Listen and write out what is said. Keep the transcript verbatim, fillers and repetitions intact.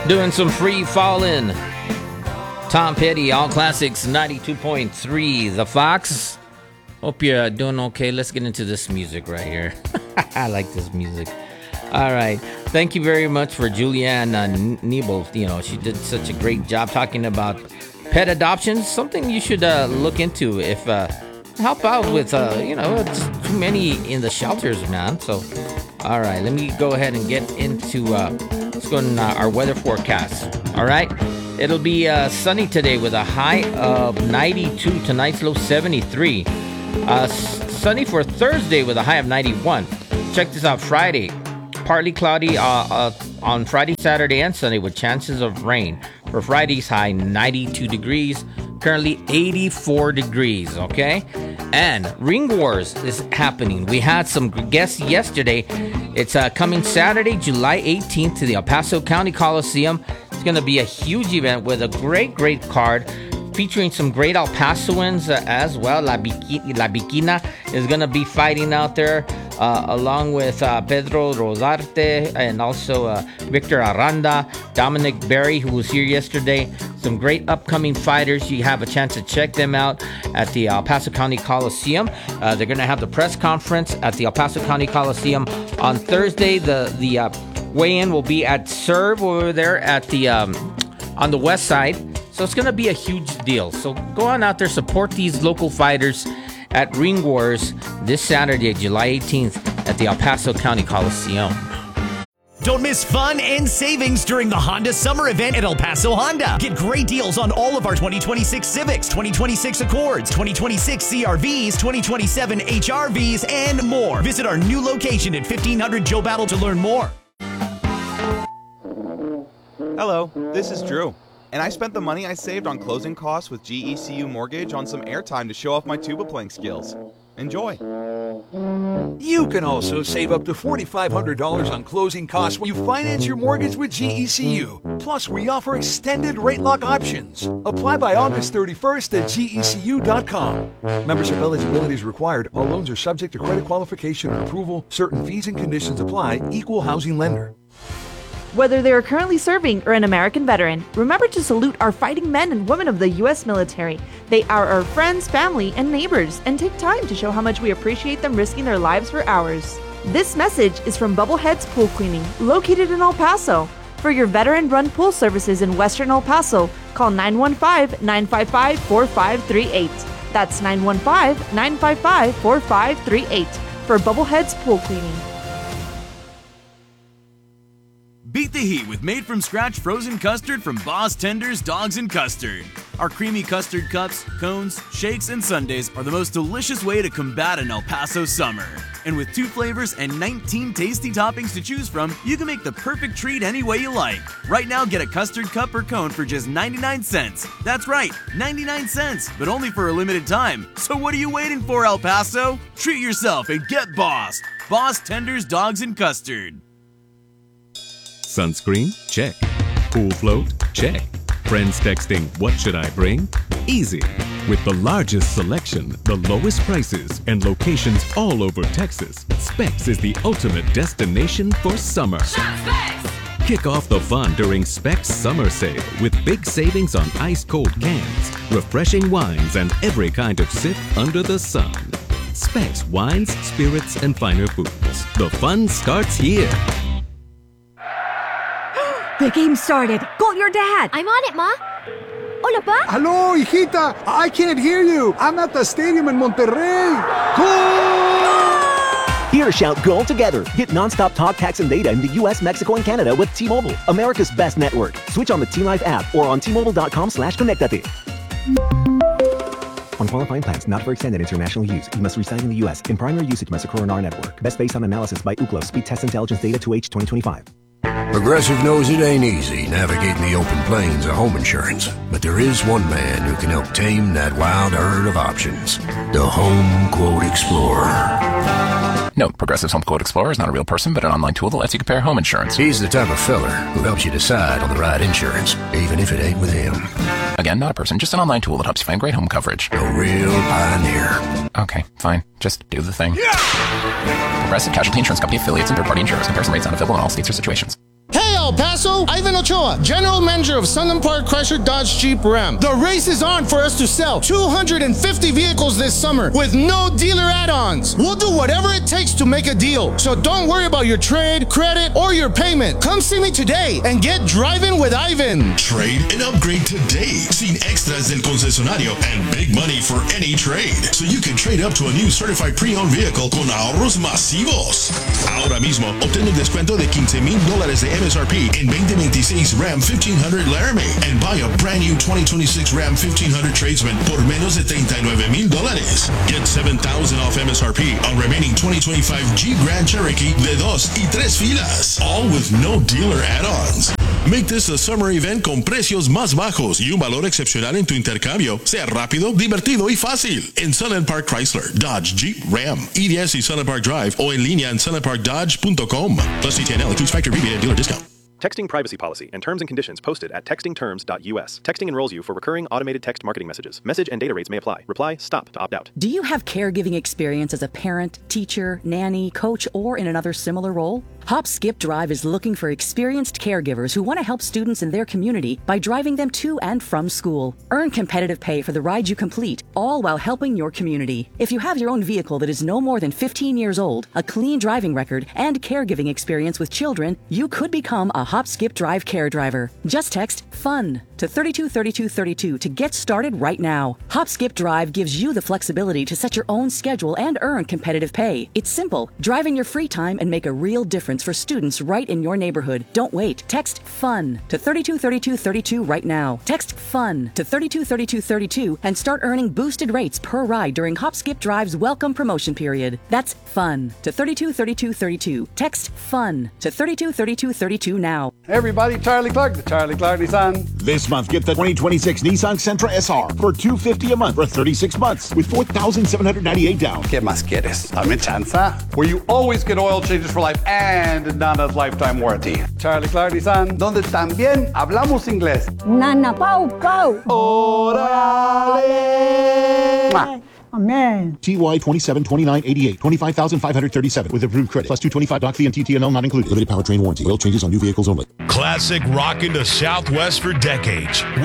Doing some free falling. Tom Petty, All Classics ninety-two point three. The Fox. Hope you're doing okay. Let's get into this music right here. I like this music. All right. Thank you very much for Julianne uh, Nebel. You know, she did such a great job talking about pet adoptions. Something you should uh, look into if uh, help out with, uh, you know, it's too many in the shelters, man. So, all right. Let me go ahead and get into, uh, let's go on uh, our weather forecast. All right. It'll be uh, sunny today with a high of ninety-two, tonight's low seventy-three. Uh, sunny for Thursday with a high of ninety-one. Check this out, Friday. Partly cloudy uh, uh, on Friday, Saturday, and Sunday with chances of rain. For Friday's high, ninety-two degrees. Currently eighty-four degrees, okay? And Ring Wars is happening. We had some guests yesterday. It's uh, coming Saturday, July eighteenth to the El Paso County Coliseum. It's going to be a huge event with a great, great card featuring some great El Pasoans uh, as well. La, Biqui- La Biquina is going to be fighting out there uh, along with uh, Pedro Rodarte and also uh, Victor Aranda, Dominic Berry, who was here yesterday. Some great upcoming fighters. You have a chance to check them out at the El Paso County Coliseum. Uh, they're going to have the press conference at the El Paso County Coliseum on Thursday. The the uh, weigh-in will be at Serve over there at the um, on the west side. So it's going to be a huge deal. So go on out there, support these local fighters at Ring Wars this Saturday, July eighteenth at the El Paso County Coliseum. Don't miss fun and savings during the Honda Summer Event at El Paso Honda. Get great deals on all of our twenty twenty-six Civics, twenty twenty-six Accords, twenty twenty-six C R Vs, twenty twenty-seven H R Vs, and more. Visit our new location at fifteen hundred Joe Battle to learn more. Hello, this is Drew. And I spent the money I saved on closing costs with G E C U Mortgage on some airtime to show off my tuba playing skills. Enjoy. You can also save up to four thousand five hundred dollars on closing costs when you finance your mortgage with G E C U. Plus, we offer extended rate lock options. Apply by August thirty-first at G E C U dot com. Membership eligibility is required. All loans are subject to credit qualification and approval. Certain fees and conditions apply. Equal housing lender. Whether they are currently serving or an American veteran, remember to salute our fighting men and women of the U S military. They are our friends, family, and neighbors, and take time to show how much we appreciate them risking their lives for ours. This message is from Bubbleheads Pool Cleaning, located in El Paso. For your veteran-run pool services in Western El Paso, call nine one five, nine five five, four five three eight. That's nine one five, nine five five, four five three eight for Bubbleheads Pool Cleaning. Beat the heat with made-from-scratch frozen custard from Boss Tenders Dogs and Custard. Our creamy custard cups, cones, shakes, and sundaes are the most delicious way to combat an El Paso summer. And with two flavors and nineteen tasty toppings to choose from, you can make the perfect treat any way you like. Right now, get a custard cup or cone for just ninety-nine cents. That's right, ninety-nine cents, but only for a limited time. So what are you waiting for, El Paso? Treat yourself and get bossed. Boss Tenders Dogs and Custard. Sunscreen? Check. Pool float? Check. Friends texting, what should I bring? Easy. With the largest selection, the lowest prices, and locations all over Texas, Specs is the ultimate destination for summer. Shop Specs! Kick off the fun during Specs Summer Sale with big savings on ice-cold cans, refreshing wines, and every kind of sip under the sun. Specs Wines, Spirits, and Finer Foods. The fun starts here. The game started. Call your dad. I'm on it, Ma. Hola, Pa. Hello, hijita. I can't hear you. I'm at the stadium in Monterrey. Goal! Here, shout goal together. Get nonstop talk, text, and data in the U S, Mexico, and Canada with T-Mobile, America's best network. Switch on the T-Life app or on T Mobile dot com slash connectate. On qualifying plans not for extended international use, you must reside in the U S. In primary usage must occur on our network. Best based on analysis by Ookla Speed Test Intelligence Data two H twenty twenty-five. Progressive knows it ain't easy navigating the open plains of home insurance, but there is one man who can help tame that wild herd of options. The Home Quote Explorer. Note, Progressive's Home Quote Explorer is not a real person, but an online tool that lets you compare home insurance. He's the type of feller who helps you decide on the right insurance, even if it ain't with him. Again, not a person, just an online tool that helps you find great home coverage. A real pioneer. Okay, fine. Just do the thing. Yeah! Progressive Casualty Insurance Company affiliates and third-party insurers. Comparison rates not available in all states or situations. Hey, El Paso, Ivan Ochoa, General Manager of Sunland Park Chrysler Dodge Jeep Ram. The race is on for us to sell two hundred fifty vehicles this summer with no dealer add-ons. We'll do whatever it takes to make a deal, so don't worry about your trade, credit, or your payment. Come see me today and get driving with Ivan. Trade and upgrade today. Sin extras del concesionario and big money for any trade. So you can trade up to a new certified pre-owned vehicle con ahorros masivos. Ahora mismo, obtén el descuento de quince mil dólares de M S R P en veinte veintiséis Ram fifteen hundred Laramie and buy a brand new twenty twenty-six Ram fifteen hundred Tradesman por menos de treinta y nueve mil dólares. Get seven thousand off M S R P on remaining twenty twenty-five Jeep Grand Cherokee de dos y tres filas. All with no dealer add-ons. Make this a summer event con precios más bajos y un valor excepcional en tu intercambio. Sea rápido, divertido y fácil. En Sunland Park Chrysler, Dodge, Jeep, Ram, E D S y Sunland Park Drive o en línea en sunland park dodge punto com. Plus T T N L includes factory rebate and dealer discount. Texting privacy policy and terms and conditions posted at texting terms dot U S. Texting enrolls you for recurring automated text marketing messages. Message and data rates may apply. Reply STOP to opt out. Do you have caregiving experience as a parent, teacher, nanny, coach, or in another similar role? Hop Skip Drive is looking for experienced caregivers who want to help students in their community by driving them to and from school. Earn competitive pay for the ride you complete, all while helping your community. If you have your own vehicle that is no more than fifteen years old, a clean driving record, and caregiving experience with children, you could become a Hop Skip Drive care driver. Just text FUN to thirty-two thirty-two thirty-two to get started right now. Hop Skip Drive gives you the flexibility to set your own schedule and earn competitive pay. It's simple. Drive in your free time and make a real difference for students right in your neighborhood. Don't wait. Text FUN to thirty-two thirty-two thirty-two right now. Text FUN to thirty-two thirty-two thirty-two and start earning boosted rates per ride during Hop Skip Drive's welcome promotion period. That's FUN to thirty-two thirty-two thirty-two. Text FUN to thirty-two thirty-two thirty-two now. Hey everybody, Charlie Clark, the Charlie Clark Nissan. This month, get the twenty twenty-six Nissan Sentra S R for two hundred fifty dollars a month for thirty-six months with four thousand seven hundred ninety-eight down. ¿Qué más quieres? Dame chanza. Where you always get oil changes for life and Nana's lifetime warranty. Charlie Clark Nissan, donde también hablamos inglés. Nana Pau Pau. Orale. Mwah. Amen. T Y twenty-seven twenty-nine eighty-eight, twenty-five thousand five hundred thirty-seven with approved credit. Plus two twenty-five doc fee and T T N L not included. Limited powertrain warranty. Oil changes on new vehicles only. Classic rockin' the Southwest for decades.